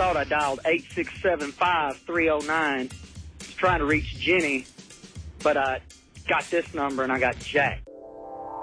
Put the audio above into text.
thought I dialed 8675-309. I was trying to reach Jenny, but I got this number and I got Jack.